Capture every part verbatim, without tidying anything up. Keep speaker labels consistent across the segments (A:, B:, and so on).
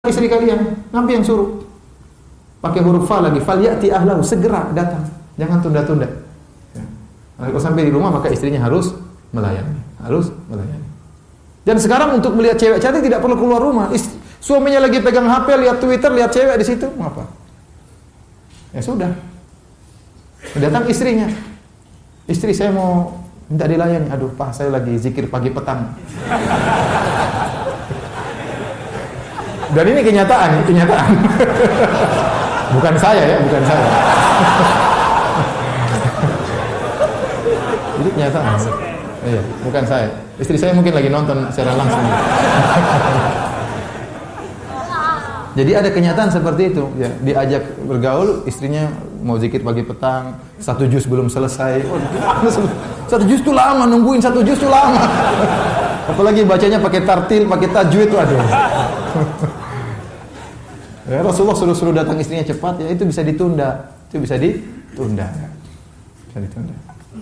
A: istri kalian. Nabi yang suruh. Pakai huruf fa lagi, falyati ahlahu, segera datang. Jangan tunda-tunda. Ya. Kalau sampai di rumah maka istrinya harus melayani, harus melayani. Dan sekarang untuk melihat cewek cantik tidak perlu keluar rumah. Ist- suaminya lagi pegang H P, lihat Twitter, lihat cewek di situ, apa? Ya sudah. Datang istrinya. Istri, saya mau minta dilayani. Aduh, Pak, saya lagi zikir pagi petang. Dan ini kenyataan, kenyataan. Bukan saya ya, bukan saya. Jadi kenyataan. Iya, bukan saya. Istri saya mungkin lagi nonton secara langsung. Jadi ada kenyataan seperti itu. Ya, diajak bergaul, istrinya mau zikir pagi petang, satu juz belum selesai. Oh, satu juz itu lama, nungguin satu juz itu lama. Apalagi bacanya pakai tartil, pakai tajwid itu, aduh. Ya, Rasulullah suruh-suruh datang istrinya cepat, ya itu bisa ditunda, itu bisa ditunda, bisa ditunda.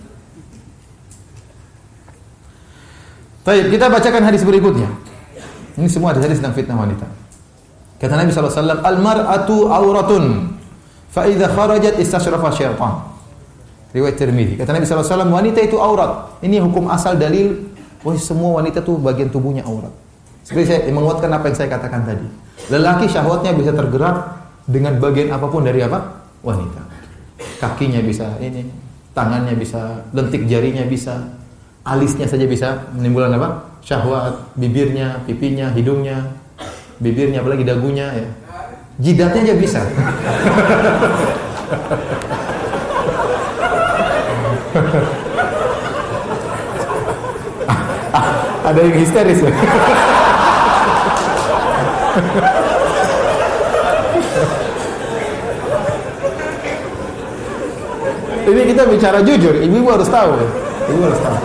A: Baik, kita bacakan hadis berikutnya. Ini semua hadis tentang fitnah wanita. Kata Nabi sallallahu alaihi wasallam, "Al-mar'atu auratun, fa idza kharajat istashrafa syaitan." Riwayat Tirmidzi. Kata Nabi sallallahu alaihi wasallam, wanita itu aurat. Ini hukum asal dalil, oh semua wanita itu bagian tubuhnya aurat. Seperti saya menguatkan apa yang saya katakan tadi. Lelaki syahwatnya bisa tergerak dengan bagian apapun dari apa? Wanita. Kakinya bisa ini, tangannya bisa, lentik jarinya bisa, alisnya saja bisa menimbulkan apa? Syahwat, bibirnya, pipinya, hidungnya, bibirnya, apalagi dagunya ya. Jidatnya aja bisa. Ada yang histeris ya. Ini kita bicara jujur, ibu-ibu harus tahu. Ibu harus tahu.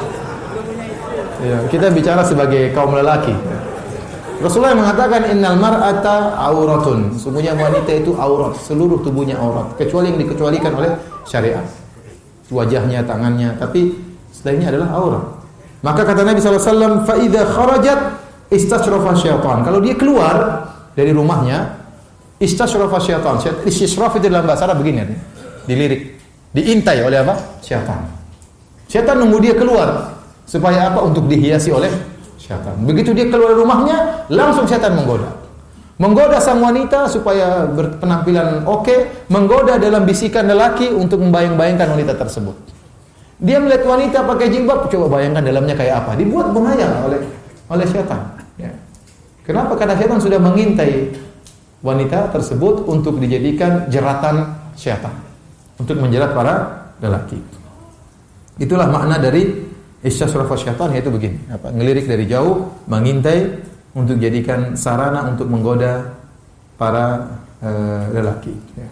A: Ya, kita bicara sebagai kaum lelaki. Rasulullah mengatakan innal mar'ata auratun. Sesungguhnya wanita itu aurat, seluruh tubuhnya aurat, kecuali yang dikecualikan oleh syariat. Wajahnya, tangannya, tapi selainnya adalah aurat. Maka kata Nabi sallallahu alaihi wasallam, fa idza kharajat istashrafa syaitan. Kalau dia keluar dari rumahnya, istashrafa syaitan. Istishraf itu dalam bahasa Arab begini, dilirik, diintai oleh apa? Syaitan. Syaitan nunggu dia keluar supaya apa? Untuk dihiasi oleh syaitan. Begitu dia keluar dari rumahnya, langsung syaitan menggoda. Menggoda sang wanita supaya berpenampilan oke, menggoda dalam bisikan lelaki untuk membayang-bayangkan wanita tersebut. Dia melihat wanita pakai jilbab, coba bayangkan dalamnya kayak apa. Dibuat menghayal oleh oleh syaitan. Ya. Kenapa? Karena syaitan sudah mengintai wanita tersebut untuk dijadikan jeratan syaitan, untuk menjerat para lelaki. Itulah makna dari istasrafa syaitan, yaitu begini, apa? Ngelirik dari jauh, mengintai untuk jadikan sarana untuk menggoda para uh, lelaki. Ya.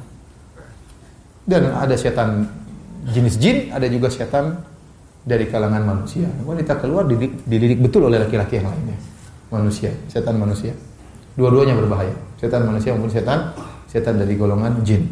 A: Dan ada syaitan jenis jin, ada juga syaitan dari kalangan manusia. Wanita keluar dilirik, dilirik betul oleh laki-laki yang lainnya. Manusia, syaitan manusia. Dua-duanya berbahaya. Syaitan manusia maupun syaitan syaitan dari golongan jin.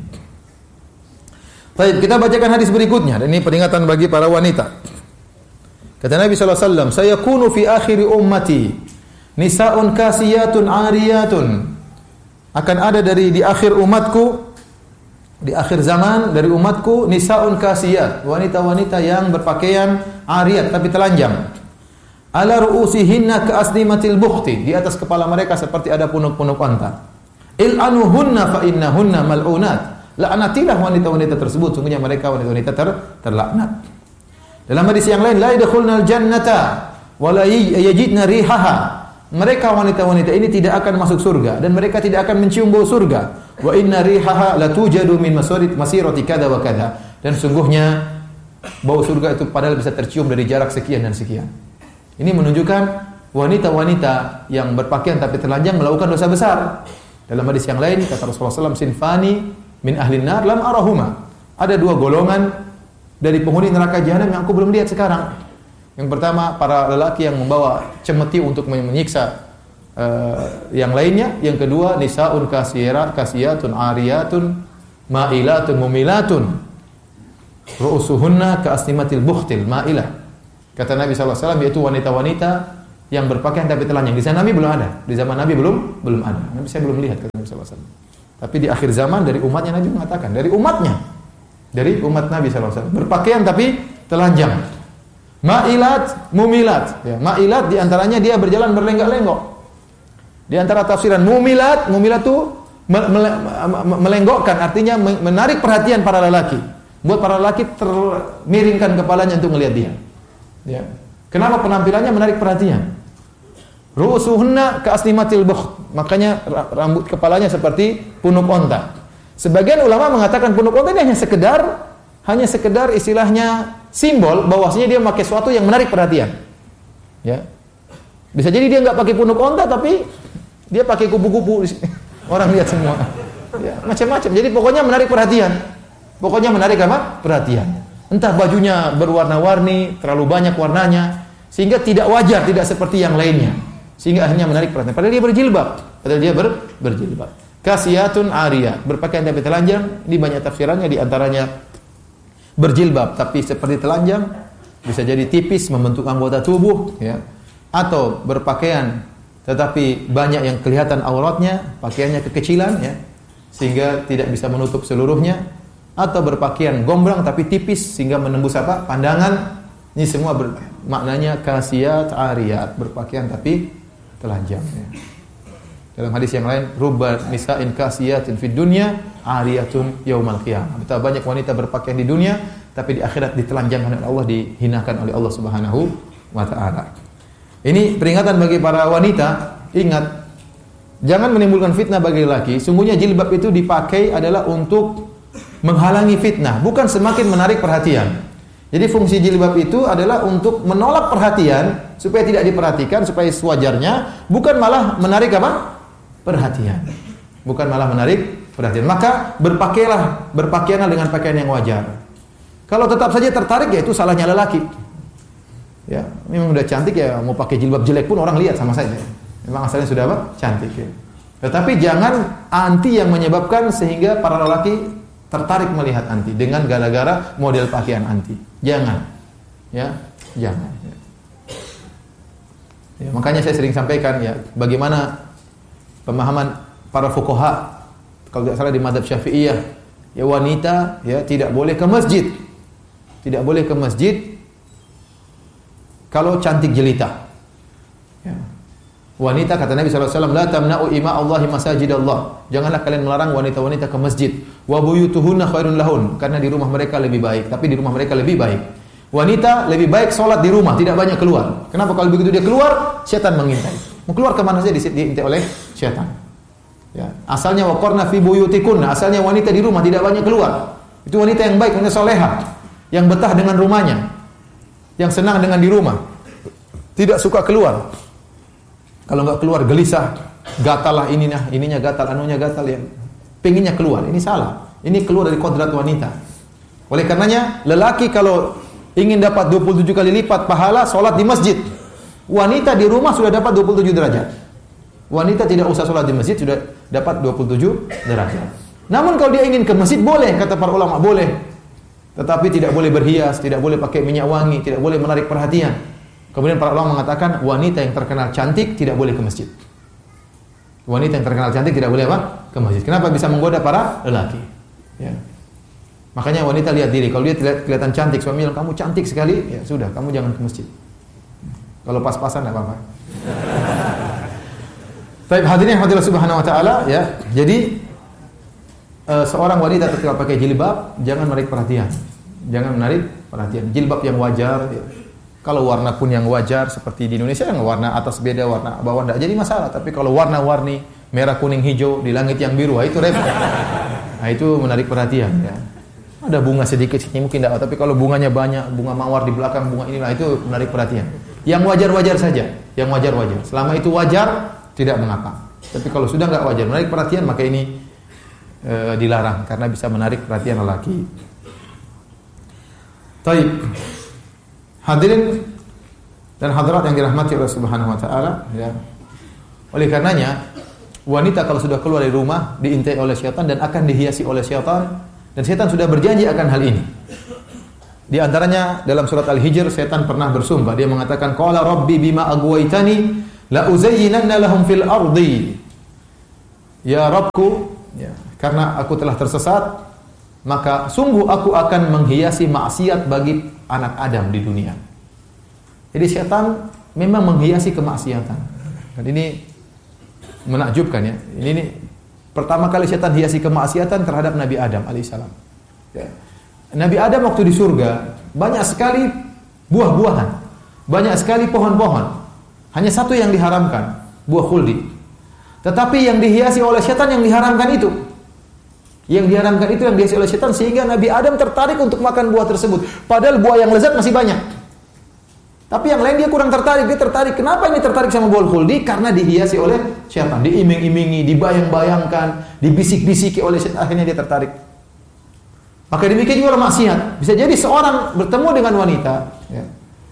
A: Baik, kita bacakan hadis berikutnya. Dan ini peringatan bagi para wanita. Kata Nabi sallallahu alaihi wasallam, "Sayakunu fi akhiri ummati nisa'un kasiyatun 'ariyatun." Akan ada dari di akhir umatku, di akhir zaman dari umatku, nisa'un kasiyat, wanita-wanita yang berpakaian ariyat tapi telanjang. Ala ru'usihinna ka'asnimatil bukhti, di atas kepala mereka seperti ada punuk-punuk unta. Il'anuhunna fa innahunna mal'unat. Laknatilah wanita-wanita tersebut, sungguhnya mereka wanita-wanita ter, terlaknat. Dalam hadis yang lain, la yadkhulnal jannata wa la yajidna rihaha. Mereka wanita-wanita ini tidak akan masuk surga dan mereka tidak akan mencium bau surga. Wa inna rihaha la tujadu min masarit masirati kada wa kada. Dan sungguhnya bau surga itu padahal bisa tercium dari jarak sekian dan sekian. Ini menunjukkan wanita-wanita yang berpakaian tapi telanjang melakukan dosa besar. Dalam hadis yang lain kata Rasulullah sallallahu alaihi wasallam, sinfani min ahlin nar lam arahuma. Ada dua golongan dari penghuni neraka jahanam yang aku belum lihat sekarang. Yang pertama, para lelaki yang membawa cemeti untuk menyiksa uh, yang lainnya. Yang kedua, nisaun kasiyat, kasiyatun ariyatun ma'ilatun mumilatun ru'usuhunna ka'asnimatil bukhtil ma'ilah. Kata Nabi sallallahu alaihi wasallam, yaitu wanita-wanita yang berpakaian tapi telanjang. Di zaman Nabi belum ada. Di zaman Nabi belum belum ada. Nabi saya belum lihat kata Nabi sallallahu alaihi wasallam. Tapi di akhir zaman dari umatnya Nabi mengatakan, dari umatnya, dari umat Nabi sallallahu alaihi wasallam berpakaian tapi telanjang. Ma'ilat, mumilat. Ya, ma'ilat di antaranya dia berjalan berlenggak-lenggok. Di antara tafsiran mumilat, mumilat itu melenggokkan, artinya menarik perhatian para lelaki. Buat para lelaki termiringkan kepalanya untuk melihat dia. Ya. Kenapa penampilannya menarik perhatian? Ru'usuhunna ka'asnimatil bukht. Makanya rambut kepalanya seperti punuk onta. Sebagian ulama mengatakan punuk onta ini hanya sekedar hanya sekedar istilahnya simbol bahwasanya dia memakai sesuatu yang menarik perhatian. Ya. Bisa jadi dia enggak pakai punuk onta tapi dia pakai kupu-kupu. Orang lihat semua. Ya, macam-macam. Jadi pokoknya menarik perhatian. Pokoknya menarik apa? Perhatian. Entah bajunya berwarna-warni, terlalu banyak warnanya, sehingga tidak wajar, tidak seperti yang lainnya. Sehingga akhirnya menarik perhatian. Padahal dia berjilbab. Padahal dia ber, berjilbab. Kasiyatun ariyah. Berpakaian tapi telanjang. Ini banyak tafsirannya, di antaranya berjilbab tapi seperti telanjang. Bisa jadi tipis, membentuk anggota tubuh. Ya. Atau berpakaian tetapi banyak yang kelihatan auratnya, pakaiannya kekecilan, ya, sehingga tidak bisa menutup seluruhnya. Atau berpakaian gombrang tapi tipis sehingga menembus apa? Pandangan. Ini semua ber, maknanya kasiyat ariyat, berpakaian tapi telanjang. Ya. Dalam hadis yang lain, rubba nisa'in kasiyatin fid dunya ariyatun yaumal qiyamah. Betapa banyak wanita berpakaian di dunia tapi di akhirat ditelanjangkan oleh Allah, dihinakan oleh Allah Subhanahu wa taala. Ini peringatan bagi para wanita, ingat jangan menimbulkan fitnah bagi lelaki. Sungguhnya jilbab itu dipakai adalah untuk menghalangi fitnah, bukan semakin menarik perhatian. Jadi fungsi jilbab itu adalah untuk menolak perhatian supaya tidak diperhatikan, supaya sewajarnya, bukan malah menarik apa? Perhatian. Bukan malah menarik perhatian. Maka berpakailah, berpakaianlah dengan pakaian yang wajar. Kalau tetap saja tertarik, ya itu salahnya lelaki. Ya, memang udah cantik ya, mau pakai jilbab jelek pun orang lihat sama saja. Memang asalnya sudah apa? Cantik ya. Tetapi jangan anti yang menyebabkan sehingga para lelaki tertarik melihat anti dengan gara-gara model pakaian anti. Jangan. Ya, jangan. Ya. Ya, makanya saya sering sampaikan ya, bagaimana pemahaman para fuqaha kalau tidak salah di mazhab Syafi'iyah, ya wanita ya tidak boleh ke masjid. Tidak boleh ke masjid kalau cantik jelita. Ya. Wanita kata Nabi sallallahu alaihi wasallam, la tamna'u ima Allahi masajidallah. Janganlah kalian melarang wanita-wanita ke masjid. Wa buyutuhunna khairun lahun, karena di rumah mereka lebih baik, tapi di rumah mereka lebih baik. Wanita lebih baik salat di rumah, tidak banyak keluar. Kenapa? Kalau begitu dia keluar, setan mengintai. Mau keluar ke mana saja diintai oleh setan. Ya, asalnya waqarna fi buyutikunna, asalnya wanita di rumah tidak banyak keluar. Itu wanita yang baik, wanita salehah, yang betah dengan rumahnya, yang senang dengan di rumah, tidak suka keluar. Kalau enggak keluar gelisah, gatal lah ininya, ininya gatal, anunya gatal, ya pengennya keluar. Ini salah. Ini keluar dari kodrat wanita. Oleh karenanya, lelaki kalau ingin dapat dua puluh tujuh kali lipat pahala salat di masjid, wanita di rumah sudah dapat dua puluh tujuh derajat. Wanita tidak usah salat di masjid sudah dapat dua puluh tujuh derajat. Namun kalau dia ingin ke masjid boleh, kata para ulama boleh. Tetapi tidak boleh berhias, tidak boleh pakai minyak wangi, tidak boleh menarik perhatian. Kemudian para ulama mengatakan wanita yang terkenal cantik tidak boleh ke masjid. Wanita yang terkenal cantik tidak boleh apa? Ke masjid. Kenapa? Bisa menggoda para lelaki. Ya. Makanya wanita lihat diri. Kalau dia kelihatan cantik, suami bilang kamu cantik sekali, ya sudah, kamu jangan ke masjid. Kalau pas-pasan tidak apa-apa. Baik, hadirin hadirat subhanahu wa ta'ala, ya. Jadi uh, seorang wanita ketika pakai jilbab jangan menarik perhatian. Jangan menarik perhatian. Jilbab yang wajar, ya. Kalau warna pun yang wajar seperti di Indonesia yang warna atas beda, warna bawah tidak jadi masalah. Tapi kalau warna-warni merah, kuning, hijau di langit yang biru, itu repot. Nah, itu menarik perhatian, ya. Ada bunga sedikit sini mungkin tidak, tapi kalau bunganya banyak, bunga mawar di belakang, bunga inilah itu menarik perhatian. Yang wajar-wajar saja, yang wajar-wajar. Selama itu wajar, tidak mengapa. Tapi kalau sudah enggak wajar, menarik perhatian, maka ini e, dilarang karena bisa menarik perhatian lelaki. Taib. Hadirin dan hadirat yang dirahmati oleh Subhanahu wa taala, ya. Oleh karenanya, wanita kalau sudah keluar dari rumah diintai oleh syaitan dan akan dihiasi oleh syaitan. Dan setan sudah berjanji akan hal ini. Di antaranya dalam surat Al-Hijr setan pernah bersumpah, dia mengatakan qala rabbi bima aghwaytani la uzayyinanna lahum fil ardi. Ya Rabbku, ya, karena aku telah tersesat, maka sungguh aku akan menghiasi maksiat bagi anak Adam di dunia. Jadi setan memang menghiasi kemaksiatan. Dan ini menakjubkan ya. Ini, ini pertama kali setan hiasi kemaksiatan terhadap Nabi Adam alaihissalam. Ya. Nabi Adam waktu di surga banyak sekali buah-buahan, banyak sekali pohon-pohon. Hanya satu yang diharamkan, buah khuldi. Tetapi yang dihiasi oleh setan yang diharamkan itu, yang diharamkan itu yang dihiasi oleh setan sehingga Nabi Adam tertarik untuk makan buah tersebut. Padahal buah yang lezat masih banyak. Tapi yang lain dia kurang tertarik. Dia tertarik. Kenapa ini tertarik sama buah khuldi? Karena dihiasi oleh setan, diiming-imingi, dibayang-bayangkan, dibisik-bisiki oleh setan. Akhirnya dia tertarik. Maka demikian juga maksiat. Bisa jadi seorang bertemu dengan wanita, ya.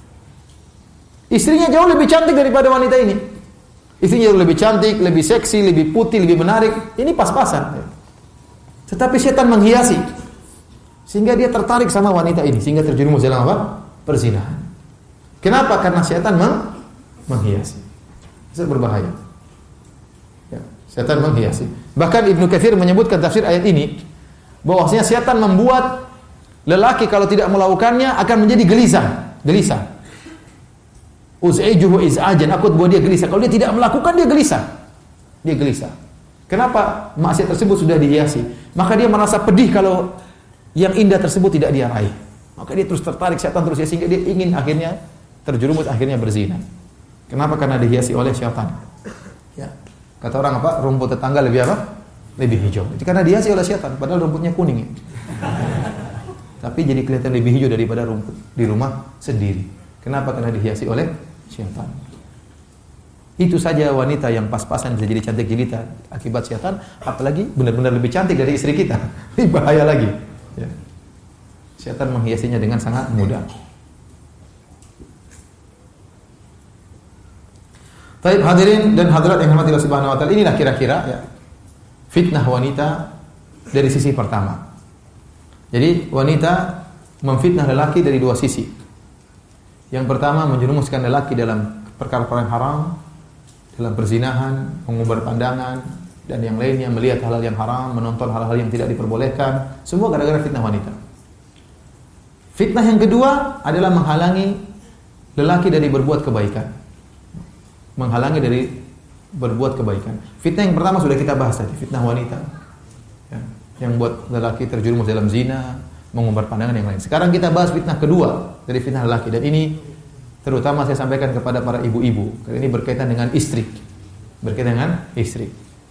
A: Istrinya jauh lebih cantik daripada wanita ini. Istrinya jauh lebih cantik, lebih seksi, lebih putih, lebih menarik. Ini pas-pasan. Ya. Tetapi setan menghiasi, sehingga dia tertarik sama wanita ini, sehingga terjerumus dalam apa? Perzinahan. Kenapa? Karena setan meng menghiasi. Itu berbahaya. Ya, setan menghiasi. Bahkan Ibnu Katsir menyebutkan tafsir ayat ini, bahwasanya setan membuat lelaki kalau tidak melakukannya akan menjadi gelisah, gelisah. Uz'ijuhu iz'ajan, aku buat dia gelisah. Kalau dia tidak melakukan dia gelisah. Dia gelisah. Kenapa? Maksiat tersebut sudah dihiasi. Maka dia merasa pedih kalau yang indah tersebut tidak dia raih. Maka dia terus tertarik, setan terus ya, sehingga dia ingin akhirnya terjerumus, akhirnya berzina. Kenapa? Karena dihiasi oleh setan. Ya. Kata orang apa? Rumput tetangga lebih apa? Lebih hijau. Itu karena dihiasi oleh setan, padahal rumputnya kuning. Ya. Tapi jadi kelihatan lebih hijau daripada rumput di rumah sendiri. Kenapa? Karena dihiasi oleh setan. Itu saja wanita yang pas-pasan bisa jadi cantik jelita akibat setan, apalagi benar-benar lebih cantik dari istri kita. Ini bahaya lagi. Ya. Setan menghiasinya dengan sangat mudah. Baik hadirin dan hadirat yang dirahmati Allah Subhanahu wa taala, inilah kira-kira ya fitnah wanita dari sisi pertama. Jadi wanita memfitnah lelaki dari dua sisi. Yang pertama menjerumuskan lelaki dalam perkara-perkara yang haram, dalam perzinahan, mengumbar pandangan dan yang lainnya, melihat hal-hal yang haram, menonton hal-hal yang tidak diperbolehkan, semua gara-gara fitnah wanita. Fitnah yang kedua adalah menghalangi lelaki dari berbuat kebaikan. Menghalangi dari berbuat kebaikan. Fitnah yang pertama sudah kita bahas tadi, fitnah wanita. Ya, yang buat lelaki terjerumus dalam zina, mengumbar pandangan yang lain. Sekarang kita bahas fitnah kedua dari fitnah lelaki, dan ini terutama saya sampaikan kepada para ibu-ibu, karena ini berkaitan dengan istri. Berkaitan dengan istri.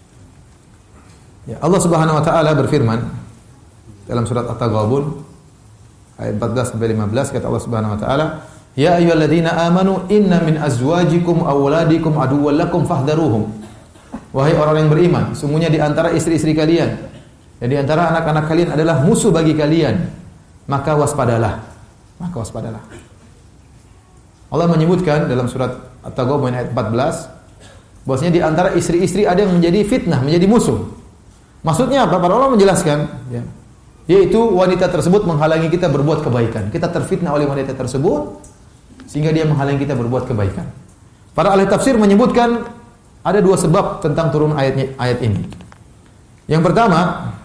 A: Ya, Allah Subhanahu wa taala berfirman dalam surat At-Taghabun ayat empat belas sampai lima belas, kata Allah Subhanahu wa taala, ya ayyuhalladzina amanu inna min azwajikum aw auladikum aduwwan lakum fahdharuhum. Wahai orang yang beriman, sungguhnya di antara istri-istri kalian dan di antara anak-anak kalian adalah musuh bagi kalian, maka waspadalah. Maka waspadalah. Allah menyebutkan dalam surat At-Taghabun ayat empat belas bahwasanya di antara istri-istri ada yang menjadi fitnah, menjadi musuh. Maksudnya apa? Para ulama menjelaskan, ya, yaitu wanita tersebut menghalangi kita berbuat kebaikan. Kita terfitnah oleh wanita tersebut sehingga dia menghalangi kita berbuat kebaikan. Para ahli tafsir menyebutkan ada dua sebab tentang turun ayatnya, ayat ini. Yang pertama,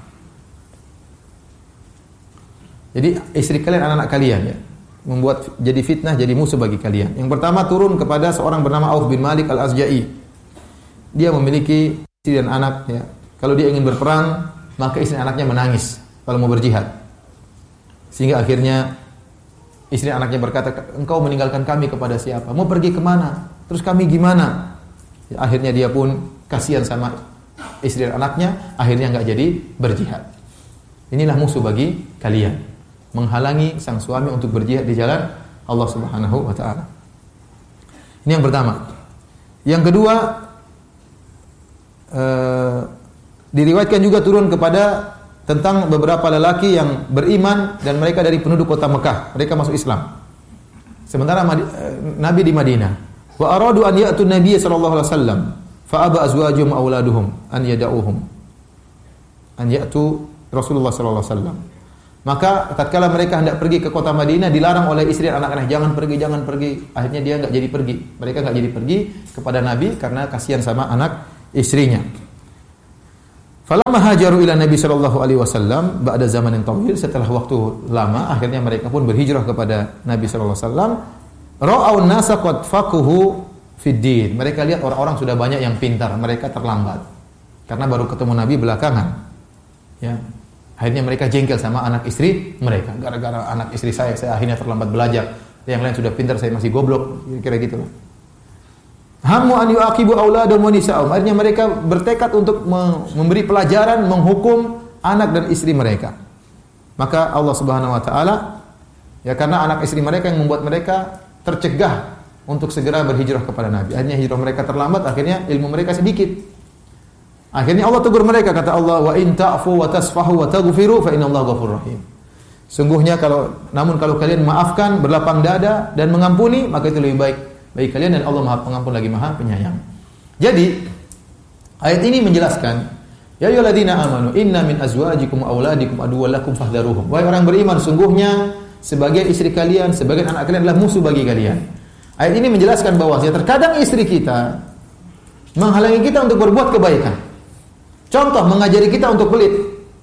A: jadi istri kalian, anak-anak kalian ya, membuat jadi fitnah, jadi musuh bagi kalian. Yang pertama turun kepada seorang bernama Auf bin Malik Al-Azja'i. Dia memiliki istri dan anak ya. Kalau dia ingin berperang, maka istri dan anaknya menangis kalau mau berjihad. Sehingga akhirnya istri anaknya berkata, engkau meninggalkan kami kepada siapa? Mau pergi kemana? Terus kami gimana? Ya, akhirnya dia pun kasihan sama istri dan anaknya, akhirnya enggak jadi berjihad. Inilah musuh bagi kalian, menghalangi sang suami untuk berjihad di jalan Allah Subhanahu wa taala. Ini yang pertama. Yang kedua, eh, diriwayatkan juga turun kepada tentang beberapa lelaki yang beriman dan mereka dari penduduk kota Mekah, mereka masuk Islam. Sementara Nabi di Madinah. Wa aradu an ya'tu Nabiy sallallahu alaihi wasallam, fa aba azwajuhum auladuhum an yad'uhum. An ya'tu Rasulullah sallallahu alaihi wasallam. Maka tatkala mereka hendak pergi ke kota Madinah, dilarang oleh istri dan anak-anaknya, jangan pergi, jangan pergi. Akhirnya dia enggak jadi pergi. Mereka enggak jadi pergi kepada Nabi karena kasihan sama anak istrinya. Falamma hajaru ila Nabi sallallahu alaihi wasallam ba'da zamanin tawil, setelah waktu lama akhirnya mereka pun berhijrah kepada Nabi sallallahu alaihi wasallam. Ra'au an-nasa qad faquhu fid din. Mereka lihat orang-orang sudah banyak yang pintar, mereka terlambat. Karena baru ketemu Nabi belakangan. Ya. Akhirnya mereka jengkel sama anak istri mereka. Gara-gara anak istri saya, saya akhirnya terlambat belajar. Yang lain sudah pintar, saya masih goblok. Kira-kira gitu lah. Hammu an yu'aqibu auladahum wa nisa'ahum. Akhirnya mereka bertekad untuk memberi pelajaran, menghukum anak dan istri mereka. Maka Allah Subhanahu wa taala, ya karena anak istri mereka yang membuat mereka tercegah untuk segera berhijrah kepada Nabi. Akhirnya hijrah mereka terlambat, akhirnya ilmu mereka sedikit. Akhirnya Allah tegur mereka, kata Allah, wa in ta'fu wa tasfahu wa taghfiru fa innallaha ghafurur rahim. Sungguhnya kalau namun kalau kalian maafkan, berlapang dada dan mengampuni, maka itu lebih baik bagi kalian, dan Allah Maha Pengampun lagi Maha Penyayang. Jadi ayat ini menjelaskan, ya ayyuhalladzina amanu inna min azwajikum wa auladikum aduwwan lakum fahdharuhum. Wahai orang beriman, sungguhnya sebagian istri kalian, sebagian anak kalian adalah musuh bagi kalian. Ayat ini menjelaskan bahwa terkadang istri kita menghalangi kita untuk berbuat kebaikan. Contoh, mengajari kita untuk pelit.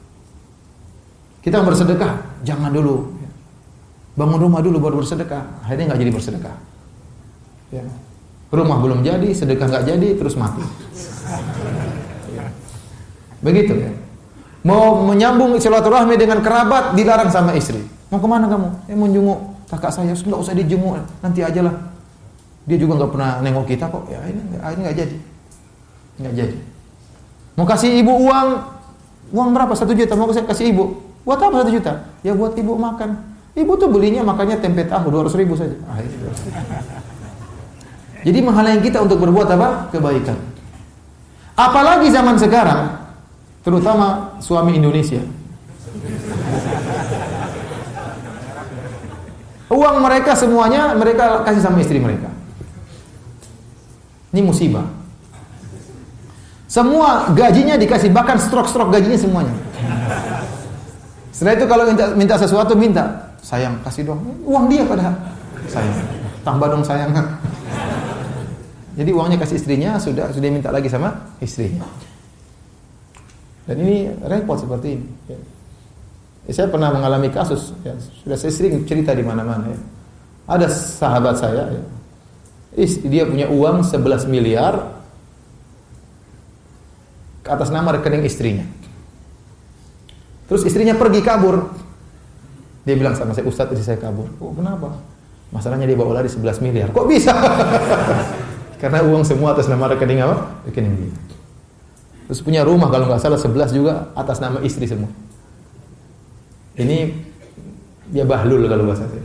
A: Kita bersedekah, jangan dulu. Bangun rumah dulu baru bersedekah. Akhirnya nggak jadi bersedekah. Ya. Rumah belum jadi, sedekah nggak jadi, terus mati. Begitu ya. Mau menyambung silaturahmi dengan kerabat, dilarang sama istri. Mau kemana kamu? Eh, mau jenguk kakak saya. Nggak usah dijenguk, nanti aja lah. Dia juga nggak pernah nengok kita kok. Ya ini, ini nggak jadi, nggak jadi. Mau kasih ibu uang, uang berapa? Satu juta. Mau saya kasih ibu. Buat apa satu juta? Ya buat ibu makan. Ibu tuh belinya makannya tempe tahu dua ratus ribu saja. Ah, jadi menghalangi kita untuk berbuat apa? Kebaikan. Apalagi zaman sekarang, terutama suami Indonesia. Uang mereka semuanya mereka kasih sama istri mereka. Ini musibah. Semua gajinya dikasih, bahkan strok-strok gajinya semuanya. Setelah itu kalau minta, minta sesuatu, minta, sayang kasih dong. Uang dia padahal. Sayang, tambah dong sayang. Jadi uangnya kasih istrinya, sudah sudah minta lagi sama istrinya. Dan ini repot seperti ini. Ya. Saya pernah mengalami kasus, ya. Sudah saya sering cerita di mana-mana. Ya. Ada sahabat saya, ya. Dia punya uang sebelas miliar atas nama rekening istrinya. Terus istrinya pergi kabur. Dia bilang sama saya, Ustaz, istri saya kabur. Oh, kenapa? Masalahnya dia bawa lari sebelas miliar. Kok bisa? Karena uang semua atas nama rekening apa? Rekening dia. Terus punya rumah kalau nggak salah sebelas juga atas nama istri semua. Ini dia bahlul kalau bahasa saya.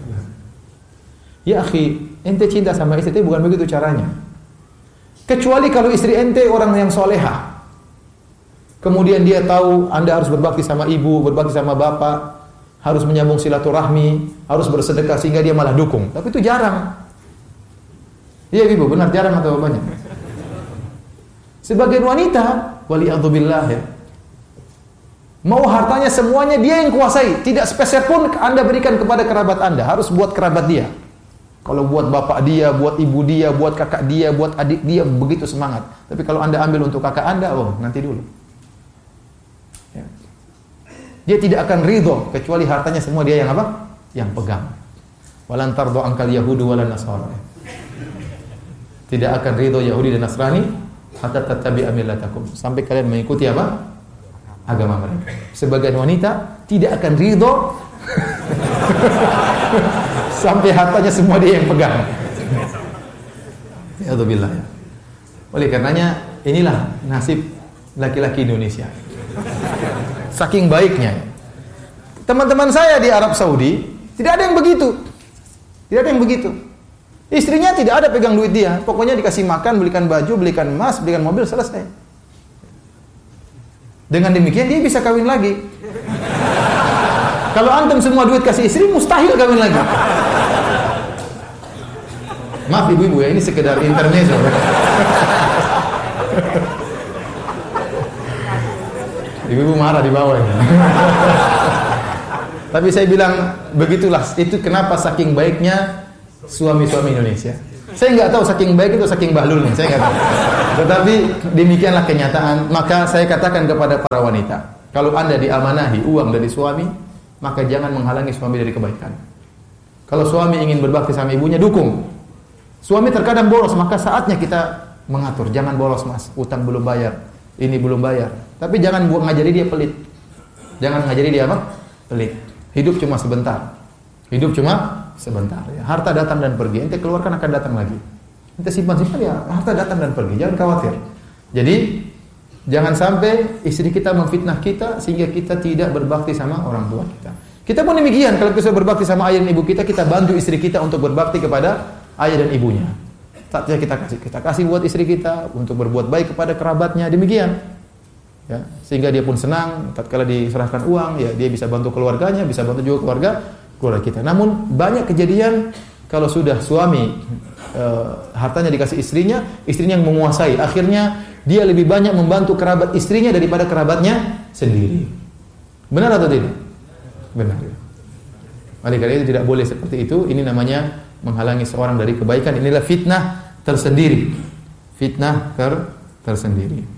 A: Ya akhi, ente cinta sama istri itu bukan begitu caranya. Kecuali kalau istri ente orang yang solehah. Kemudian dia tahu Anda harus berbakti sama ibu, berbakti sama bapak, harus menyambung silaturahmi, harus bersedekah sehingga dia malah dukung. Tapi itu jarang. Iya ibu, benar jarang atau banyak? Sebagian wanita, wali'adzubillah ya, mau hartanya semuanya dia yang kuasai, tidak sepeser pun Anda berikan kepada kerabat Anda, harus buat kerabat dia. Kalau buat bapak dia, buat ibu dia, buat kakak dia, buat adik dia, begitu semangat. Tapi kalau Anda ambil untuk kakak Anda, oh nanti dulu. Ya. Dia tidak akan ridho kecuali hartanya semua dia yang apa? Yang pegang. Walan tardo angkal Yahudu walan Nasara. Tidak akan ridho Yahudi dan Nasrani hatta tattabi'a millatakum, sampai kalian mengikuti apa? Agama mereka. Sebagian wanita tidak akan ridho sampai hartanya semua dia yang pegang. Ya Alhamdulillah. Oleh karenanya inilah nasib laki-laki Indonesia. Saking baiknya. Teman-teman saya di Arab Saudi tidak ada yang begitu. Tidak ada yang begitu. Istrinya tidak ada pegang duit dia. Pokoknya dikasih makan, belikan baju, belikan emas, belikan mobil, selesai. Dengan demikian dia bisa kawin lagi. Kalau antum semua duit kasih istri, mustahil kawin lagi. Maaf ibu-ibu ya, ini sekedar intermezzo. Ibu-ibu marah di bawah ini. Tapi saya bilang begitulah, itu kenapa saking baiknya suami-suami Indonesia. Saya nggak tahu saking baik itu saking bahlulnya, saya nggak tahu. Tetapi demikianlah kenyataan. Maka saya katakan kepada para wanita, kalau Anda diamanahi uang dari suami, maka jangan menghalangi suami dari kebaikan. Kalau suami ingin berbakti sama ibunya, dukung. Suami terkadang boros, maka saatnya kita mengatur. Jangan boros mas, utang belum bayar, ini belum bayar. Tapi jangan buat ngajari dia pelit. Jangan ngajari dia apa? Pelit. Hidup cuma sebentar. Hidup cuma sebentar. Ya. Harta datang dan pergi. Ente keluarkan akan datang lagi. Ente simpan-simpan ya, harta datang dan pergi. Jangan khawatir. Jadi jangan sampai istri kita memfitnah kita sehingga kita tidak berbakti sama orang tua kita. Kita pun demikian. Kalau kita berbakti sama ayah dan ibu kita, kita bantu istri kita untuk berbakti kepada ayah dan ibunya. Saatnya kita kasih, kita kasih buat istri kita untuk berbuat baik kepada kerabatnya. Demikian. Ya, sehingga dia pun senang tatkala diserahkan uang, ya dia bisa bantu keluarganya, bisa bantu juga keluarga keluarga kita. Namun banyak kejadian kalau sudah suami e, hartanya dikasih istrinya, istrinya yang menguasai, akhirnya dia lebih banyak membantu kerabat istrinya daripada kerabatnya sendiri. Benar atau tidak? Benar. Oleh karena itu tidak boleh seperti itu. Ini namanya menghalangi seorang dari kebaikan. Inilah fitnah tersendiri. Fitnah ter tersendiri.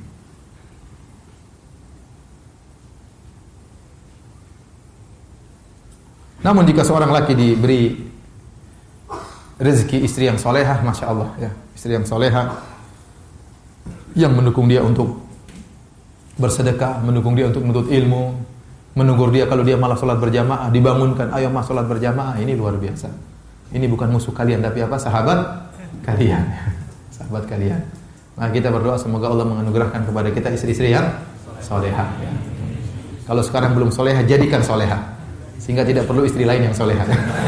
A: Namun jika seorang laki diberi rezeki istri yang solehah, masya Allah, ya, istri yang solehah, yang mendukung dia untuk bersedekah, mendukung dia untuk menuntut ilmu, menegur dia kalau dia malah sholat berjamaah, dibangunkan, ayo mas sholat berjamaah, ini luar biasa. Ini bukan musuh kalian, tapi apa? Sahabat kalian, sahabat kalian. Nah kita berdoa semoga Allah menganugerahkan kepada kita istri-istri yang solehah. Ya. Kalau sekarang belum solehah, jadikan solehah. Sehingga tidak perlu istri lain yang soleha.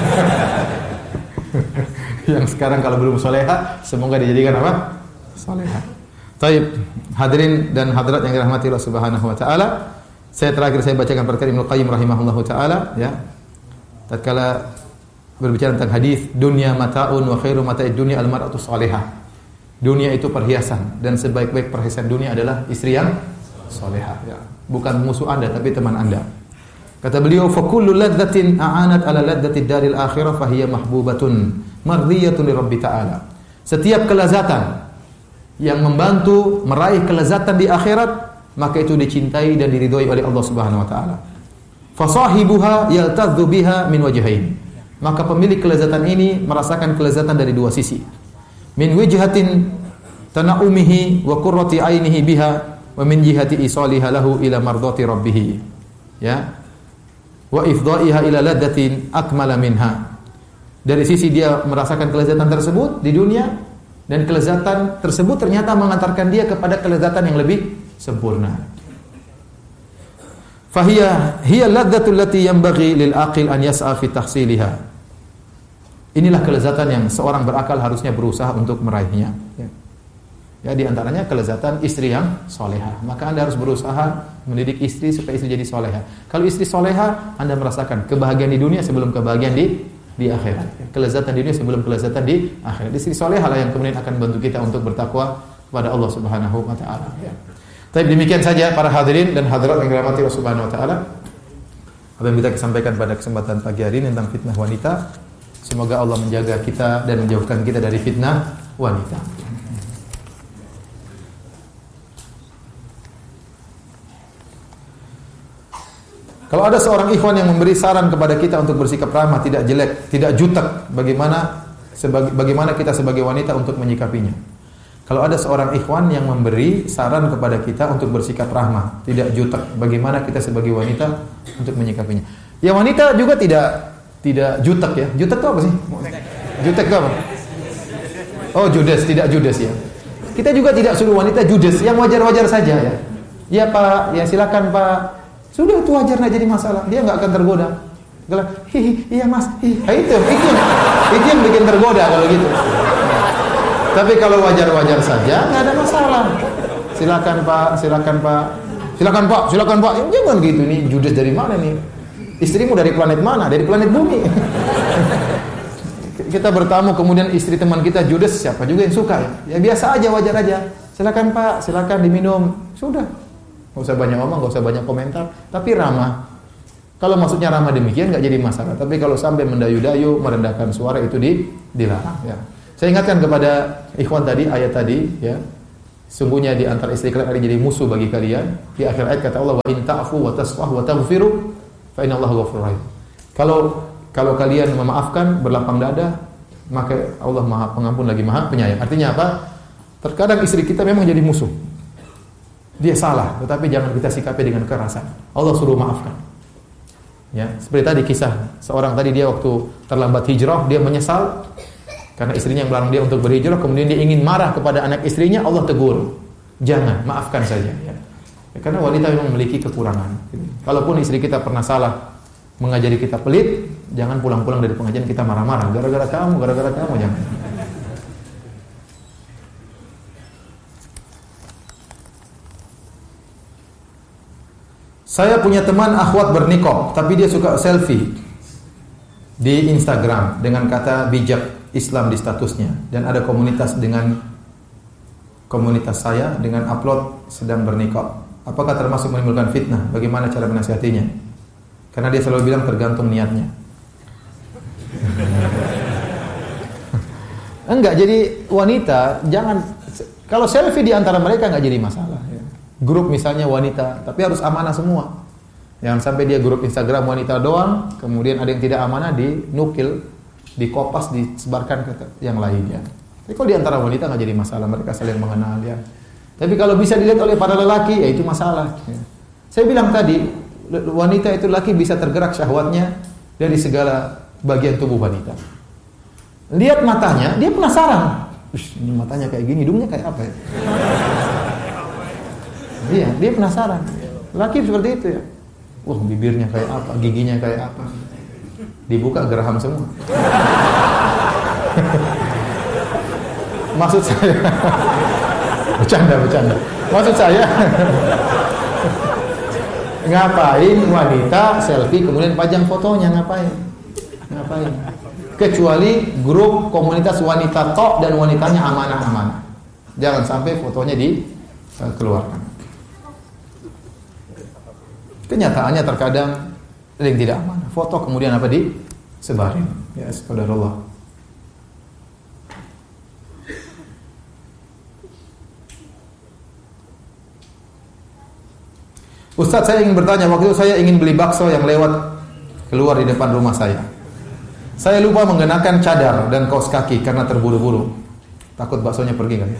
A: Yang sekarang kalau belum soleha, semoga dijadikan apa? Soleha. Taib, hadirin dan hadirat yang dirahmati Allah Subhanahu wa taala. Saya terakhir saya bacakan perkataan Ibnu Qayyim rahimahullahu taala, ya. Tatkala berbicara tentang hadis, dunya mataun wa khairu mata'id dunya al-mar'atu salihah. Dunia itu perhiasan dan sebaik-baik perhiasan dunia adalah istri yang salihah, ya. Bukan musuh Anda tapi teman Anda. Kata beliau, fa kullu ladzatin a'anat ala ladzatid daril akhirah fa hiya mahbubatun mardhiyatun li Rabbi ta'ala. Setiap kelezatan yang membantu meraih kelezatan di akhirat, maka itu dicintai dan diridhoi oleh Allah Subhanahu wa taala. Fa sahibuha yaltadzu biha min wajhain. Maka pemilik kelezatan ini merasakan kelezatan dari dua sisi. Min wijhatin tanaumihi wa qurrati ainihi biha wa min jihati isaliha lahu ila mardhati rabbih. Ya. Wa ifdha'iha ila ladzatin akmala minha. Dari sisi dia merasakan kelezatan tersebut di dunia, dan kelezatan tersebut ternyata mengantarkan dia kepada kelezatan yang lebih sempurna. Fahiya hiya ladzatul lati yanbaghi lil aqil an yas'a fi tahsiliha. Inilah kelezatan yang seorang berakal harusnya berusaha untuk meraihnya. Ya. Ya, di antaranya kelezatan istri yang soleha. Maka Anda harus berusaha mendidik istri supaya istri jadi soleha. Kalau istri soleha, Anda merasakan kebahagiaan di dunia sebelum kebahagiaan di di akhirat. Kelezatan di dunia sebelum kelezatan di akhirat. Istri soleha lah yang kemudian akan membantu kita untuk bertakwa kepada Allah Subhanahu wa taala. Ya. Tapi demikian saja para hadirin dan hadirat yang dirahmati Allah Subhanahu wa taala. Apa yang kita sampaikan pada kesempatan pagi hari ini tentang fitnah wanita. Semoga Allah menjaga kita dan menjauhkan kita dari fitnah wanita. Kalau ada seorang ikhwan yang memberi saran kepada kita untuk bersikap ramah, tidak jelek, tidak jutek, bagaimana sebagai, bagaimana kita sebagai wanita untuk menyikapinya? Kalau ada seorang ikhwan yang memberi saran kepada kita untuk bersikap ramah, tidak jutek, bagaimana kita sebagai wanita untuk menyikapinya? Ya wanita juga tidak tidak jutek ya. Jutek itu apa sih? Jutek itu apa? Oh judes, tidak judes ya. Kita juga tidak suruh wanita judes, yang wajar-wajar saja ya. Ya Pak, ya silakan Pak. Sudah itu wajar, nggak jadi masalah. Dia nggak akan tergoda. Kalau hihi, iya mas, hihi, itu, itu, itu yang bikin tergoda kalau gitu. Tapi kalau wajar-wajar saja, nggak ada masalah. Silakan Pak, silakan Pak, silakan Pak, silakan Pak. Ya, jangan gitu nih, judes dari mana nih? Istrimu dari planet mana? Dari planet bumi. Kita bertamu kemudian istri teman kita judes, siapa juga yang suka ya? Ya biasa aja, wajar aja. Silakan Pak, silakan diminum. Sudah. Gak usah banyak ngomong, gak usah banyak komentar, tapi ramah. Kalau maksudnya ramah demikian nggak jadi masalah. Tapi kalau sampai mendayu-dayu, merendahkan suara itu di, dilarang. Ya. Saya ingatkan kepada ikhwan tadi ayat tadi, ya. Sungguhnya di antara istri kalian ada jadi musuh bagi kalian. Di akhir ayat kata Allah, wa in ta'fu wa tasfahu wa taghfiru fa inna Allaha ghafurur rahim. Kalau kalau kalian memaafkan, berlapang dada, maka Allah Maha Pengampun lagi Maha Penyayang. Artinya apa? Terkadang istri kita memang jadi musuh. Dia salah, tetapi jangan kita sikapi dengan kekerasan. Allah suruh maafkan. Ya, seperti tadi kisah seorang tadi dia waktu terlambat hijrah, dia menyesal karena istrinya yang melarang dia untuk berhijrah, kemudian dia ingin marah kepada anak istrinya, Allah tegur. Jangan, maafkan saja, ya. Ya, karena wanita memang memiliki kekurangan. Kalaupun istri kita pernah salah mengajari kita pelit, jangan pulang-pulang dari pengajian kita marah-marah, gara-gara kamu, gara-gara kamu, jangan. Saya punya teman akhwat bernikah, tapi dia suka selfie di Instagram dengan kata bijak Islam di statusnya, dan ada komunitas dengan komunitas saya dengan upload sedang bernikah. Apakah termasuk menimbulkan fitnah? Bagaimana cara menasihatinya? Karena dia selalu bilang tergantung niatnya. Enggak, jadi wanita jangan, kalau selfie di antara mereka enggak jadi masalah. Grup misalnya wanita, tapi harus amanah semua. Jangan sampai dia grup Instagram wanita doang, kemudian ada yang tidak amanah dinukil, dikopas, disebarkan ke yang lainnya. Tapi kalau di antara wanita nggak jadi masalah, mereka saling mengenal ya. Tapi kalau bisa dilihat oleh para lelaki, ya itu masalah. Ya. Saya bilang tadi, wanita itu laki bisa tergerak syahwatnya dari segala bagian tubuh wanita. Lihat matanya, dia penasaran. Ini matanya kayak gini, hidungnya kayak apa ya? Iya, dia penasaran. Laki seperti itu ya. Wah, bibirnya kayak apa, giginya kayak apa. Dibuka geraham semua. Maksud saya bercanda, bercanda. Maksud saya ngapain wanita selfie kemudian pajang fotonya, ngapain? Ngapain? Kecuali grup komunitas wanita tok dan wanitanya amanah-amanah. Jangan sampai fotonya dikeluarkan. Kenyataannya terkadang ada yang tidak amanah. Foto kemudian apa disebarin. Ya, qadarullah. Ustaz, saya ingin bertanya, waktu itu saya ingin beli bakso yang lewat keluar di depan rumah saya. Saya lupa mengenakan cadar dan kaos kaki karena terburu-buru. Takut baksonya pergi kan?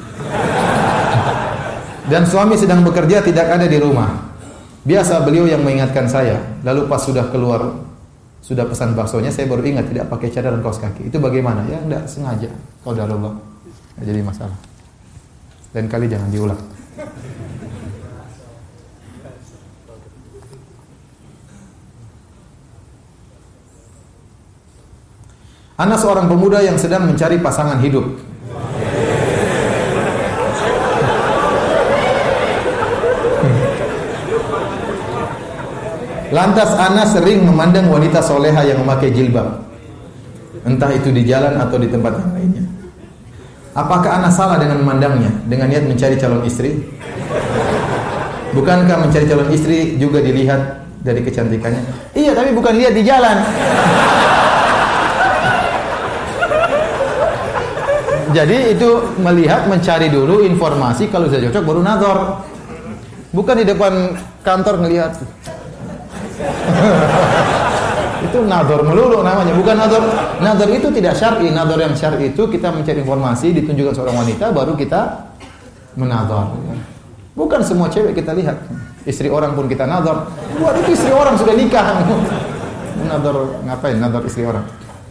A: Dan suami sedang bekerja, tidak ada di rumah. Biasa beliau yang mengingatkan saya. Lalu pas sudah keluar, sudah pesan baksonya, saya baru ingat tidak pakai cadar dan kaos kaki. Itu bagaimana? Ya enggak sengaja. Qadarullah. Enggak jadi masalah. Lain kali jangan diulang. Ana seorang pemuda yang sedang mencari pasangan hidup. Lantas ana sering memandang wanita soleha yang memakai jilbab, entah itu di jalan atau di tempat yang lainnya. Apakah ana salah dengan memandangnya dengan niat mencari calon istri? Bukankah mencari calon istri juga dilihat dari kecantikannya? Iya, tapi bukan lihat di jalan. Jadi itu melihat, mencari dulu informasi, kalau sudah cocok baru nazar. Bukan di depan kantor ngelihat. Itu nazar melulu namanya, bukan nazar. Nazar itu tidak syar'i. Nazar yang syar'i itu kita mencari informasi, ditunjukkan seorang wanita baru kita menazar. Bukan semua cewek kita lihat. Istri orang pun kita nazar. Buat itu istri orang sudah nikah. Nazar ngapain? Nazar istri orang.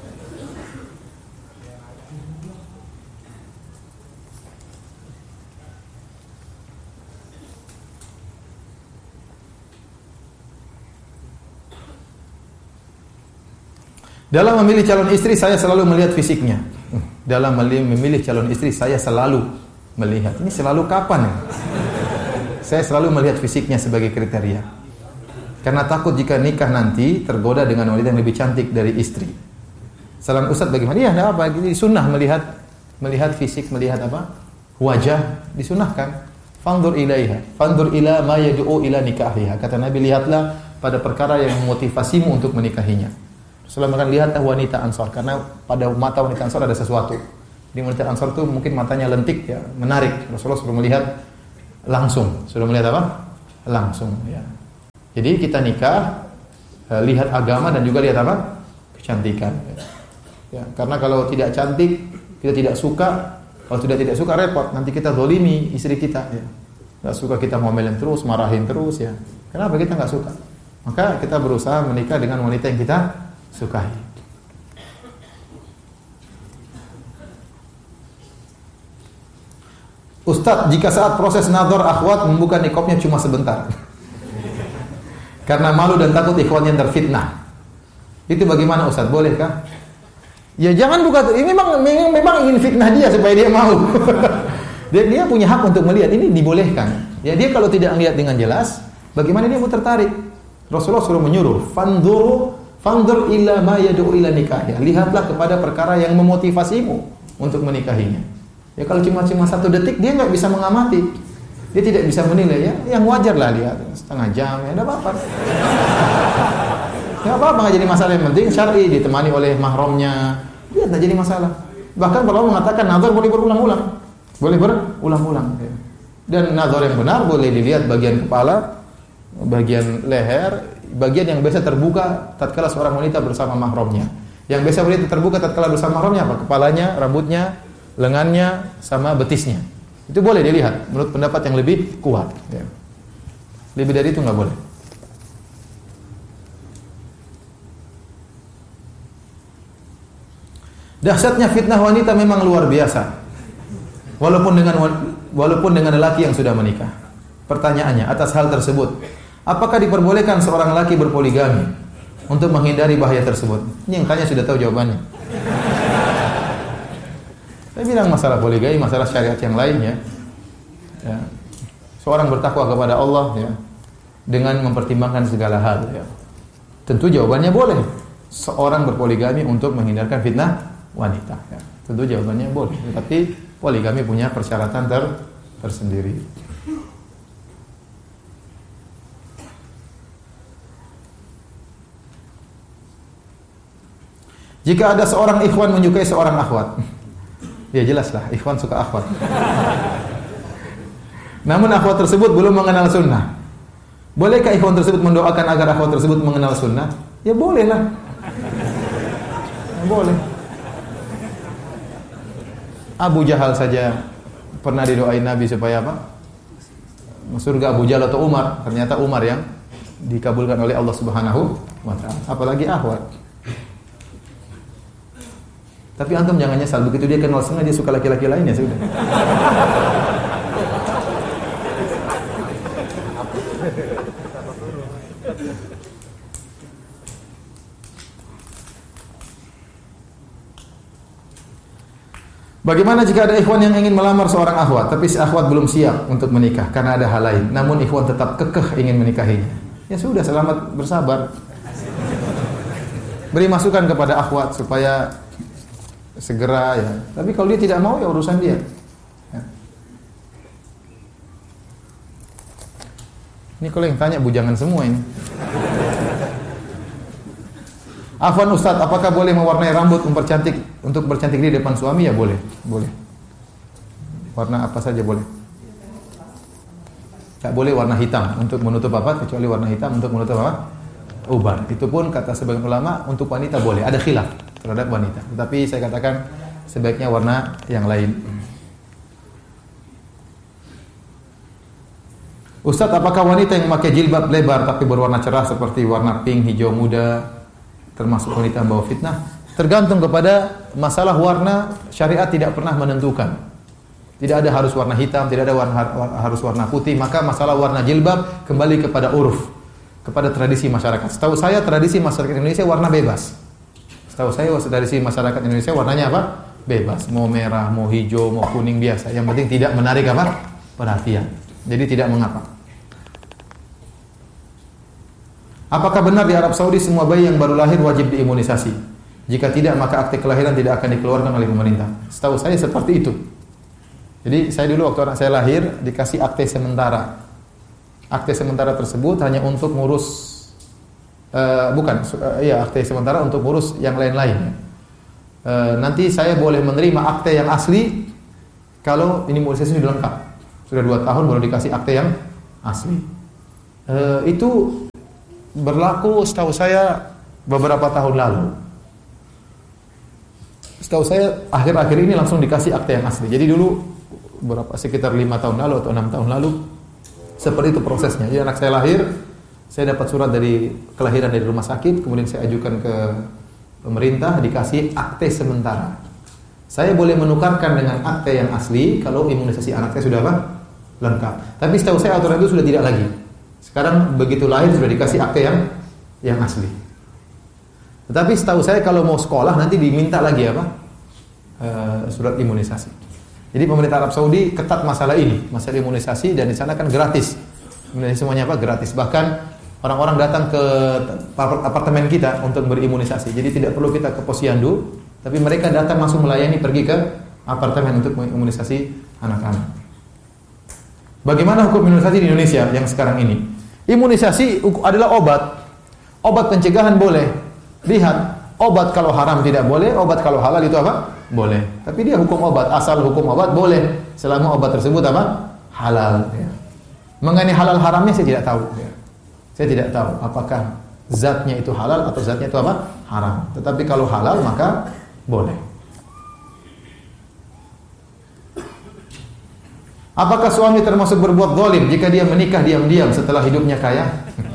A: Dalam memilih calon istri saya selalu melihat fisiknya. Dalam memilih calon istri saya selalu melihat. Ini selalu kapan ya? Saya selalu melihat fisiknya sebagai kriteria. Karena takut jika nikah nanti tergoda dengan wanita yang lebih cantik dari istri. Salam Ustaz bagaimana? Ya, enggak apa, ini sunnah melihat melihat fisik, melihat apa? Wajah disunahkan. Fanzur ilaiha, fanzur ila ma yad'u ila nikahiha. Kata Nabi, lihatlah pada perkara yang memotivasimu untuk menikahinya. Rasulullah mengatakan, lihatlah wanita Ansor, karena pada mata wanita Ansor ada sesuatu. Di wanita Ansor itu mungkin matanya lentik, ya, menarik. Rasulullah suruh melihat langsung. Sudah melihat apa? Langsung, ya. Jadi kita nikah, eh, lihat agama dan juga lihat apa? Kecantikan. Ya. Ya, karena kalau tidak cantik, kita tidak suka. Kalau sudah tidak suka repot, nanti kita zalimi istri kita. Ya. Nggak suka kita ngomelin terus, marahin terus, ya. Kenapa kita nggak suka? Maka kita berusaha menikah dengan wanita yang kita sukai. Ustadz, jika saat proses nadhar akhwat membuka nikopnya cuma sebentar karena malu dan takut ikhwannya terfitnah, itu bagaimana Ustadz? Bolehkah? Ya jangan buka. Ini memang memang ingin fitnah dia supaya dia mau. dia dia punya hak untuk melihat, ini dibolehkan. Ya dia kalau tidak melihat dengan jelas, bagaimana dia mau tertarik? Rasulullah suruh menyuruh, fanzuru fanzur illa ma yad'u ila nikah. Ya, lihatlah kepada perkara yang memotivasimu untuk menikahinya. Ya kalau cuma cuma satu detik dia nggak bisa mengamati, dia tidak bisa menilai, ya yang wajar lah lihat setengah jam, ya ada apa-apa, nggak apa-apa, nggak jadi masalah. Yang penting syar'i, ditemani oleh mahramnya, dia nggak jadi masalah. Bahkan kalau mengatakan nazar boleh berulang-ulang, boleh berulang-ulang, ya. Dan nazar yang benar boleh dilihat bagian kepala, bagian leher, bagian yang biasa terbuka tatkala seorang wanita bersama mahramnya. Yang biasa wanita terbuka tatkala bersama mahramnya apa? Kepalanya, rambutnya, lengannya, sama betisnya. Itu boleh dilihat menurut pendapat yang lebih kuat, ya. Lebih dari itu nggak boleh. Dahsyatnya fitnah wanita memang luar biasa. Walaupun dengan walaupun dengan lelaki yang sudah menikah. Pertanyaannya atas hal tersebut, apakah diperbolehkan seorang lelaki berpoligami untuk menghindari bahaya tersebut? Ini yang tanya sudah tahu jawabannya. Saya bilang masalah poligami, masalah syariat yang lainnya, ya. Seorang bertakwa kepada Allah, ya, dengan mempertimbangkan segala hal, ya. Tentu jawabannya boleh. Seorang berpoligami untuk menghindarkan fitnah wanita, ya. Tentu jawabannya boleh. Tapi poligami punya persyaratan ter tersendiri. Jika ada seorang ikhwan menyukai seorang akhwat, ya jelaslah, ikhwan suka akhwat. Namun akhwat tersebut belum mengenal sunnah. Bolehkah ikhwan tersebut mendoakan agar akhwat tersebut mengenal sunnah? Ya bolehlah. Ya, boleh. Abu Jahal saja pernah didoain Nabi supaya apa? Surga Abu Jahal atau Umar. Ternyata Umar yang dikabulkan oleh Allah Subhanahu wa taala. Apalagi akhwat. Tapi antum jangan nyesal, begitu dia kenal sunnah dia suka laki-laki lainnya sudah. Bagaimana jika ada ikhwan yang ingin melamar seorang akhwat, tapi si akhwat belum siap untuk menikah karena ada hal lain, namun ikhwan tetap kekeh ingin menikahinya? Ya sudah, selamat bersabar. Beri masukan kepada akhwat supaya segera, ya. Tapi kalau dia tidak mau, ya urusan dia. Ya. Ini kalau yang tanya bujangan semua ini. Afwan Ustaz, apakah boleh mewarnai rambut mempercantik untuk bercantik diri depan suami? Ya boleh, boleh. Warna apa saja boleh. Tak boleh warna hitam untuk menutup apa? Kecuali warna hitam untuk menutup apa? Ubar. Itu pun kata sebagian ulama untuk wanita boleh. Ada khilaf terhadap wanita. Tetapi saya katakan sebaiknya warna yang lain. Ustaz, apakah wanita yang memakai jilbab lebar tapi berwarna cerah seperti warna pink, hijau muda termasuk wanita yang bawa fitnah? Tergantung kepada masalah warna. Syariat tidak pernah menentukan. Tidak ada harus warna hitam, tidak ada warna, harus warna putih. Maka masalah warna jilbab kembali kepada uruf, kepada tradisi masyarakat. Setahu saya tradisi masyarakat Indonesia warna bebas. Setahu saya tradisi masyarakat Indonesia warnanya apa? Bebas. Mau merah, mau hijau, mau kuning biasa. Yang penting tidak menarik apa? Perhatian. Jadi tidak mengapa. Apakah benar di Arab Saudi semua bayi yang baru lahir wajib diimunisasi? Jika tidak, maka akte kelahiran tidak akan dikeluarkan oleh pemerintah. Setahu saya seperti itu. Jadi saya dulu waktu anak saya lahir dikasih akte sementara. Akte sementara tersebut hanya untuk ngurus Uh, bukan, uh, ya akte sementara untuk urus yang lain-lain. Uh, nanti saya boleh menerima akte yang asli kalau ini imunisasi sudah lengkap. Sudah dua tahun baru dikasih akte yang asli. Uh, itu berlaku setahu saya beberapa tahun lalu. Setahu saya akhir-akhir ini langsung dikasih akte yang asli. Jadi dulu berapa sekitar lima tahun lalu atau enam tahun lalu seperti itu prosesnya. Jadi anak saya lahir, saya dapat surat dari kelahiran dari rumah sakit, kemudian saya ajukan ke pemerintah, dikasih akte sementara. Saya boleh menukarkan dengan akte yang asli kalau imunisasi anak saya sudah apa? Lengkap. Tapi setahu saya aturan itu sudah tidak lagi. Sekarang begitu lahir sudah dikasih akte yang yang asli. Tetapi setahu saya kalau mau sekolah nanti diminta lagi apa? Uh, surat imunisasi. Jadi pemerintah Arab Saudi ketat masalah ini, masalah imunisasi, dan di sana kan gratis. Imunisasi semuanya apa? Gratis. Bahkan orang-orang datang ke apartemen kita untuk berimunisasi. Jadi tidak perlu kita ke posyandu, tapi mereka datang langsung melayani, pergi ke apartemen untuk mengimunisasi anak-anak. Bagaimana hukum imunisasi di Indonesia yang sekarang ini? Imunisasi adalah obat. Obat pencegahan boleh. Lihat, obat kalau haram tidak boleh, obat kalau halal itu apa? Boleh. Tapi dia hukum obat, asal hukum obat boleh selama obat tersebut apa? Halal. Ya. Mengenai halal haramnya saya tidak tahu. Ya. Saya tidak tahu apakah zatnya itu halal atau zatnya itu apa? Haram. Tetapi kalau halal maka boleh. Apakah suami termasuk berbuat zalim jika dia menikah diam-diam setelah hidupnya kaya?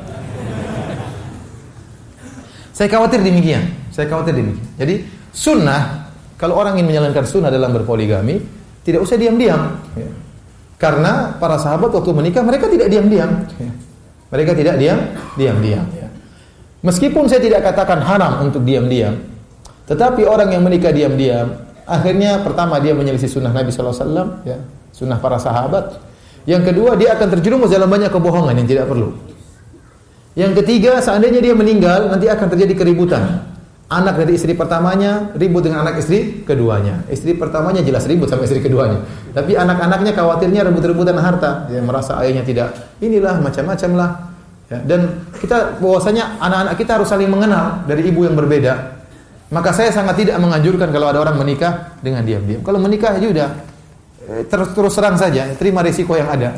A: Saya khawatir demikian. Saya khawatir demikian. Jadi sunnah, kalau orang ingin menjalankan sunnah dalam berpoligami, tidak usah diam-diam. Ya. Karena para sahabat waktu menikah mereka tidak diam-diam. Ya. Mereka tidak diam, diam-diam. Ya. Meskipun saya tidak katakan haram untuk diam-diam, tetapi orang yang menikah diam-diam, akhirnya pertama dia menyelisih sunnah Nabi Sallallahu Alaihi Wasallam, ya, sunnah para sahabat. Yang kedua dia akan terjerumus dalam banyak kebohongan yang tidak perlu. Yang ketiga, seandainya dia meninggal, nanti akan terjadi keributan. Anak dari istri pertamanya ribut dengan anak istri keduanya. Istri pertamanya jelas ribut sama istri keduanya. Tapi anak-anaknya khawatirnya rebut-rebutan harta. Dia merasa ayahnya tidak, inilah macam-macam lah. Ya, dan kita bahwasanya anak-anak kita harus saling mengenal dari ibu yang berbeda. Maka saya sangat tidak menganjurkan kalau ada orang menikah dengan diam-diam. Kalau menikah ya sudah, terus terus serang saja, terima risiko yang ada.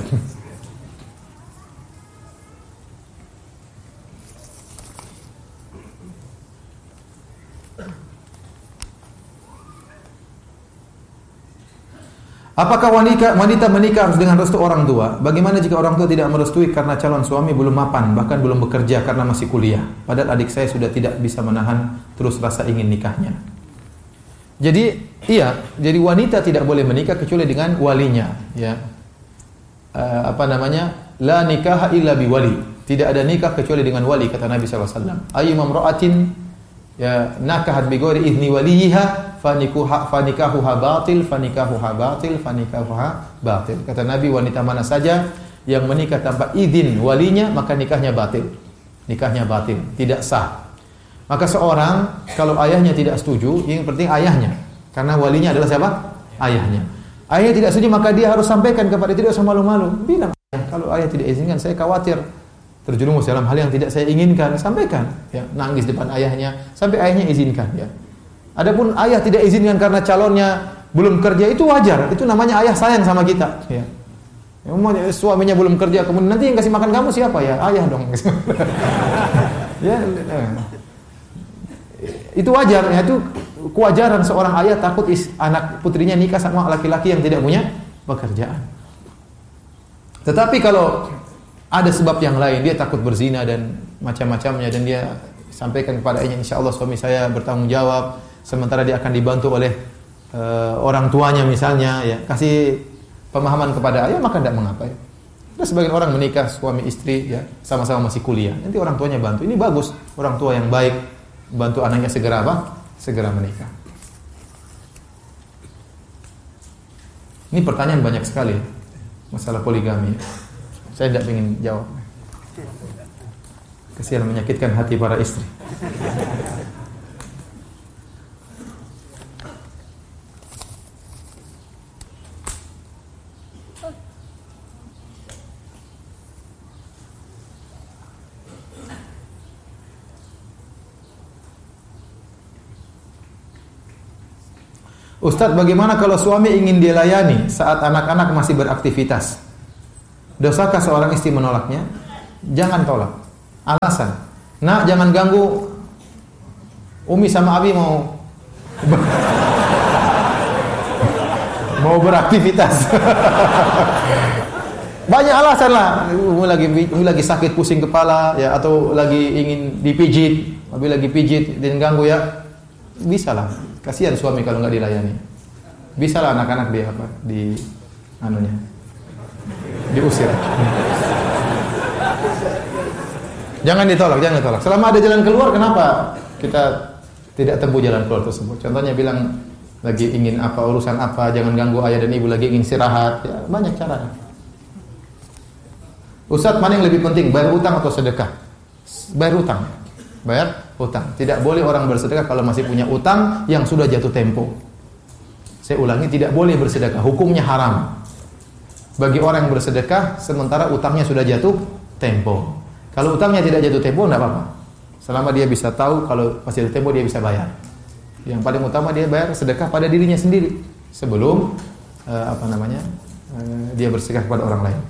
A: Apakah wanita, wanita menikah harus dengan restu orang tua? Bagaimana jika orang tua tidak merestui karena calon suami belum mapan, bahkan belum bekerja karena masih kuliah? Padahal adik saya sudah tidak bisa menahan terus rasa ingin nikahnya. Jadi, iya, jadi wanita tidak boleh menikah kecuali dengan walinya. Ya, uh, apa namanya? La nikaha illa biwali. Tidak ada nikah kecuali dengan wali, kata Nabi Sallallahu Alaihi Wasallam. Ayyuma imra'atin ya nakahat bi ghairi idzni waliha fanikuha fanikahuha batil fanikahuha batil fanikahuha batil. Kata Nabi, wanita mana saja yang menikah tanpa izin walinya maka nikahnya batil. Nikahnya batil, tidak sah. Maka seorang kalau ayahnya tidak setuju, yang penting ayahnya, karena walinya adalah siapa? Ayahnya. Ayah tidak setuju maka dia harus sampaikan kepada dia, tidak usah malu-malu. Bilang, kalau ayah tidak izinkan saya khawatir terjerumus dalam hal yang tidak saya inginkan, sampaikan. Ya, nangis depan ayahnya sampai ayahnya izinkan. Ya. Adapun ayah tidak izinkan karena calonnya belum kerja, itu wajar. Itu namanya ayah sayang sama kita. Ya. Suaminya belum kerja, kemudian nanti yang kasih makan kamu siapa ya? Ayah dong. Ya, itu wajar. Ya, itu kewajaran seorang ayah takut is, anak putrinya nikah sama laki-laki yang tidak punya pekerjaan. Tetapi kalau ada sebab yang lain, dia takut berzina dan macam-macamnya, dan dia sampaikan kepada ayahnya, insya Allah suami saya bertanggung jawab, sementara dia akan dibantu oleh uh, orang tuanya misalnya, ya, kasih pemahaman kepada ayah, maka tidak mengapa. Ya. Ada sebagian orang menikah suami istri, ya, sama-sama masih kuliah, nanti orang tuanya bantu, ini bagus, orang tua yang baik, bantu anaknya segera apa? Segera menikah. Ini pertanyaan banyak sekali, masalah poligami. Saya tidak ingin jawab. Kasihan menyakitkan hati para istri. Ustadz, bagaimana kalau suami ingin dilayani saat anak-anak masih beraktivitas? Dosakah seorang istri menolaknya? Jangan tolak. Alasan, nak jangan ganggu, Umi sama Abi mau mau beraktivitas. Banyak alasan lah. Umi lagi, Umi lagi sakit pusing kepala, ya, atau lagi ingin dipijit, Abi lagi pijit dan ganggu, ya. Bisa lah. Kasihan suami kalau nggak dilayani. Bisa lah anak-anak dia apa di anunya diusir. Jangan ditolak, jangan ditolak. Selama ada jalan keluar, kenapa kita tidak tempuh jalan keluar tersebut? Contohnya bilang lagi ingin apa, urusan apa, jangan ganggu ayah dan ibu lagi ingin istirahat. Ya, banyak cara. Ustaz, mana yang lebih penting, bayar utang atau sedekah? Bayar utang. Bayar utang. Tidak boleh orang bersedekah kalau masih punya utang yang sudah jatuh tempo. Saya ulangi, tidak boleh bersedekah. Hukumnya haram bagi orang yang bersedekah sementara utangnya sudah jatuh tempo. Kalau utangnya tidak jatuh tempo, tidak apa-apa. Selama dia bisa tahu kalau masih jatuh tempo, dia bisa bayar. Yang paling utama dia bayar sedekah pada dirinya sendiri sebelum uh, apa namanya uh, dia bersedekah kepada orang lain.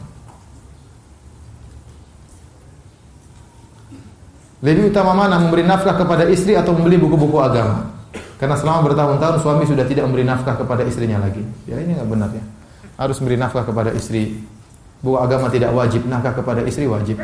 A: Lebih utama mana, memberi nafkah kepada istri atau membeli buku-buku agama? Karena selama bertahun-tahun suami sudah tidak memberi nafkah kepada istrinya lagi. Ya, ini enggak benar, ya. Harus memberi nafkah kepada istri. Buku agama tidak wajib, nafkah kepada istri wajib.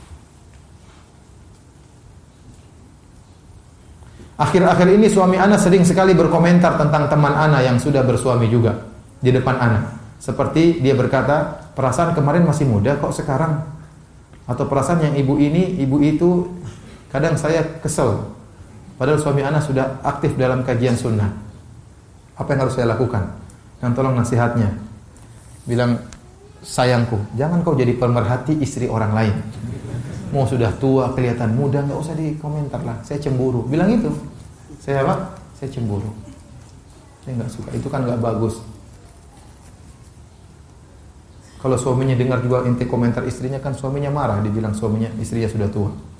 A: Akhir-akhir ini suami ana sering sekali berkomentar tentang teman ana yang sudah bersuami juga di depan ana. Seperti dia berkata, perasaan kemarin masih muda kok sekarang. Atau perasaan yang ibu ini, ibu itu. Kadang saya kesel, padahal suami ana sudah aktif dalam kajian sunnah. Apa yang harus saya lakukan? Dan tolong nasihatnya. Bilang, sayangku, jangan kau jadi pemerhati istri orang lain. Mau sudah tua, kelihatan muda, nggak usah dikomentar lah. Saya cemburu. Bilang itu. Saya apa? Saya cemburu. Saya nggak suka. Itu kan nggak bagus. Kalau suaminya dengar juga inti komentar istrinya, kan suaminya marah. Dibilang suaminya, istrinya sudah tua.